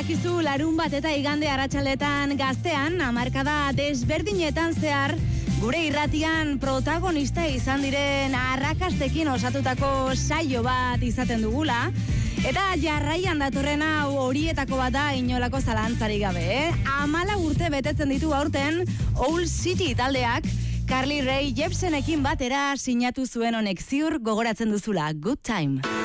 badaukakizu larun bat eta igande arratsaletan Gaztean, hamarkada desberdinetan zehar, gure irratian protagonista izan diren arrakastekin osatutako saio bat izaten dugula. Eta jarraian datorrena horietako bat da inolako zalantzarik gabe. 14 urte betetzen ditu aurten Owl City taldeak, Carly Rae Jepsenekin batera sinatu zuen honek, ziur gogoratzen duzula. Good Time.